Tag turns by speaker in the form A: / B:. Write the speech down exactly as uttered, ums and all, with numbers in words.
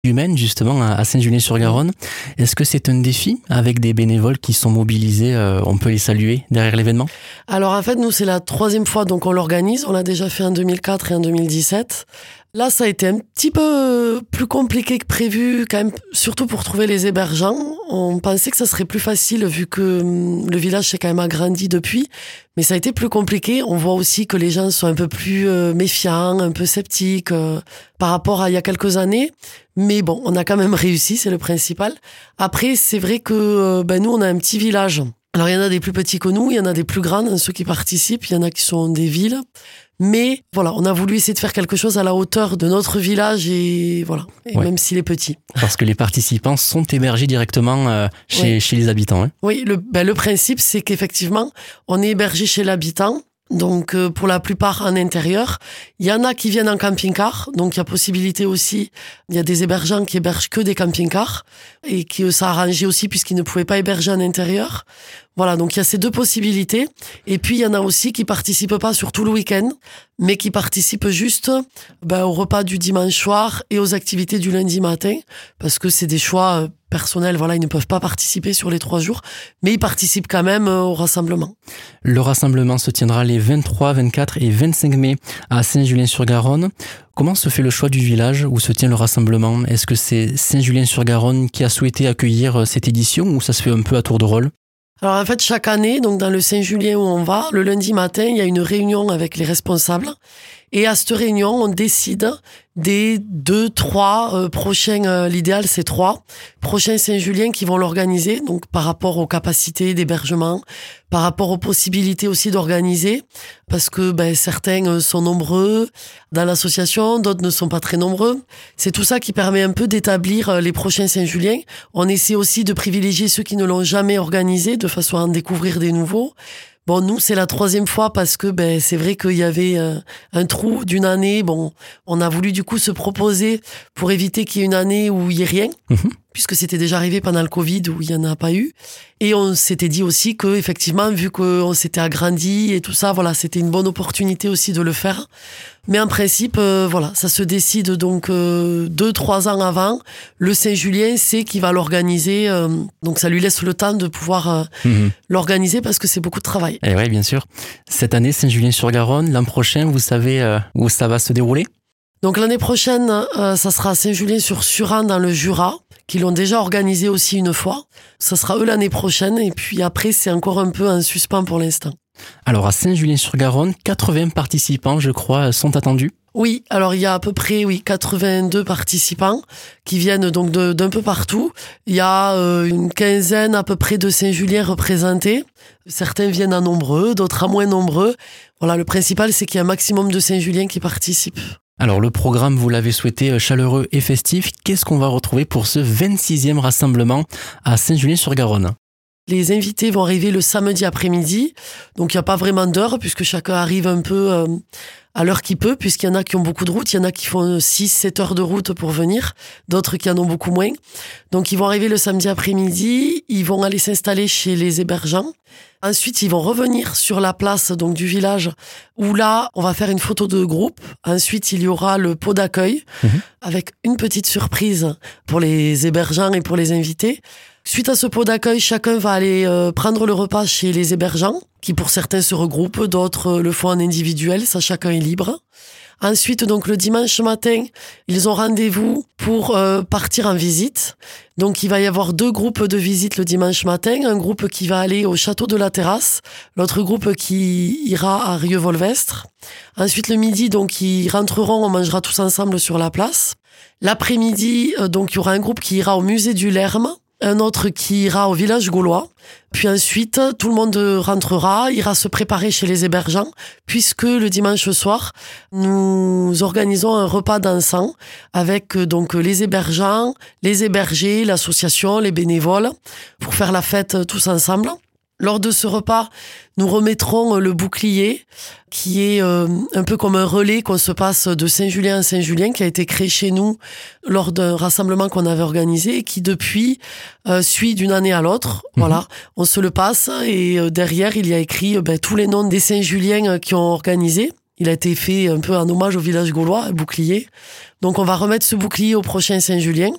A: humaine justement à Saint-Julien-sur-Garonne. Est-ce que c'est un défi avec des bénévoles qui sont mobilisés, euh, on peut les saluer derrière l'événement?
B: Alors en fait, nous, c'est la troisième fois donc on l'organise. On l'a déjà fait en deux mille quatre et en deux mille dix-sept. Là, ça a été un petit peu plus compliqué que prévu, quand même, surtout pour trouver les hébergeants. On pensait que ça serait plus facile vu que le village s'est quand même agrandi depuis, mais ça a été plus compliqué. On voit aussi que les gens sont un peu plus méfiants, un peu sceptiques euh, par rapport à il y a quelques années. Mais bon, on a quand même réussi, c'est le principal. Après, c'est vrai que ben, nous, on a un petit village. Alors, il y en a des plus petits que nous, il y en a des plus grands, ceux qui participent, il y en a qui sont des villes. Mais voilà, on a voulu essayer de faire quelque chose à la hauteur de notre village et voilà, et ouais. Même s'il est petit.
A: Parce que les participants sont hébergés directement euh, chez, oui. chez les habitants. Hein.
B: Oui, le, ben, le principe, c'est qu'effectivement, on est hébergé chez l'habitant. Donc, euh, pour la plupart en intérieur. Il y en a qui viennent en camping-car. Donc, il y a possibilité aussi. Il y a des hébergeants qui hébergent que des camping-cars et qui, eux, ça a arrangé aussi puisqu'ils ne pouvaient pas héberger en intérieur. Voilà. Donc, il y a ces deux possibilités. Et puis, il y en a aussi qui participent pas sur tout le week-end, mais qui participent juste, ben, au repas du dimanche soir et aux activités du lundi matin parce que c'est des choix, euh, personnels, voilà, ils ne peuvent pas participer sur les trois jours, mais ils participent quand même au rassemblement.
A: Le rassemblement se tiendra les vingt-trois, vingt-quatre et vingt-cinq mai à Saint-Julien-sur-Garonne. Comment se fait le choix du village où se tient le rassemblement? Est-ce que c'est Saint-Julien-sur-Garonne qui a souhaité accueillir cette édition ou ça se fait un peu à tour de rôle?
B: Alors en fait, chaque année, donc dans le Saint-Julien où on va, le lundi matin, il y a une réunion avec les responsables. Et à cette réunion, on décide des deux, trois euh, prochains, euh, l'idéal c'est trois, prochains Saint-Julien qui vont l'organiser, donc par rapport aux capacités d'hébergement, par rapport aux possibilités aussi d'organiser, parce que ben, certains sont nombreux dans l'association, d'autres ne sont pas très nombreux. C'est tout ça qui permet un peu d'établir les prochains Saint-Julien. On essaie aussi de privilégier ceux qui ne l'ont jamais organisé, de façon à en découvrir des nouveaux. Bon, nous, c'est la troisième fois parce que ben c'est vrai qu'il y avait euh, un trou d'une année. Bon, on a voulu du coup se proposer pour éviter qu'il y ait une année où il n'y ait rien, mmh. puisque c'était déjà arrivé pendant le Covid où il n'y en a pas eu. Et on s'était dit aussi que, effectivement, vu qu'on s'était agrandi et tout ça, voilà, c'était une bonne opportunité aussi de le faire. Mais en principe, euh, voilà, ça se décide donc euh, deux, trois ans avant. Le Saint-Julien sait qu'il va l'organiser, euh, donc ça lui laisse le temps de pouvoir euh, mmh. l'organiser parce que c'est beaucoup de travail.
A: Et oui, bien sûr. Cette année, Saint-Julien-sur-Garonne, l'an prochain, vous savez euh, où ça va se dérouler?
B: Donc l'année prochaine, euh, ça sera Saint-Julien-sur-Suran dans le Jura, qui l'ont déjà organisé aussi une fois. Ça sera eux l'année prochaine, et puis après, c'est encore un peu en suspens pour l'instant.
A: Alors à Saint-Julien-sur-Garonne, quatre-vingts participants, je crois, sont attendus.
B: Oui, alors il y a à peu près oui quatre-vingt-deux participants qui viennent donc de, d'un peu partout. Il y a euh, une quinzaine à peu près de Saint-Julien représentés. Certains viennent à nombreux, d'autres à moins nombreux. Voilà, le principal, c'est qu'il y a un maximum de Saint-Julien qui participent.
A: Alors le programme, vous l'avez souhaité chaleureux et festif. Qu'est-ce qu'on va retrouver pour ce vingt-sixième rassemblement à Saint-Julien-sur-Garonne?
B: Les invités vont arriver le samedi après-midi, donc il n'y a pas vraiment d'heure puisque chacun arrive un peu euh, à l'heure qu'il peut, puisqu'il y en a qui ont beaucoup de route, il y en a qui font six sept heures de route pour venir, d'autres qui en ont beaucoup moins. Donc ils vont arriver le samedi après-midi, ils vont aller s'installer chez les hébergeants. Ensuite, ils vont revenir sur la place donc du village où là, on va faire une photo de groupe. Ensuite, il y aura le pot d'accueil mmh. avec une petite surprise pour les hébergeants et pour les invités. Suite à ce pot d'accueil, chacun va aller euh, prendre le repas chez les hébergeants, qui pour certains se regroupent, d'autres euh, le font en individuel, ça chacun est libre. Ensuite, donc le dimanche matin, ils ont rendez-vous pour euh, partir en visite. Donc il va y avoir deux groupes de visite le dimanche matin, un groupe qui va aller au château de la Terrasse, l'autre groupe qui ira à Rieux-Volvestre. Ensuite le midi, donc ils rentreront, on mangera tous ensemble sur la place. L'après-midi, euh, donc il y aura un groupe qui ira au musée du Lerme, un autre qui ira au village gaulois. Puis ensuite, tout le monde rentrera, ira se préparer chez les hébergeants, puisque le dimanche soir, nous organisons un repas dansant avec donc les hébergeants, les hébergés, l'association, les bénévoles, pour faire la fête tous ensemble. Lors de ce repas, nous remettrons le bouclier, qui est euh, un peu comme un relais qu'on se passe de Saint-Julien à Saint-Julien, qui a été créé chez nous lors d'un rassemblement qu'on avait organisé et qui depuis euh, suit d'une année à l'autre. Mmh. Voilà, on se le passe et euh, derrière il y a écrit euh, ben, tous les noms des Saint-Juliens qui ont organisé. Il a été fait un peu en hommage au village gaulois, un bouclier. Donc on va remettre ce bouclier au prochain Saint-Julien.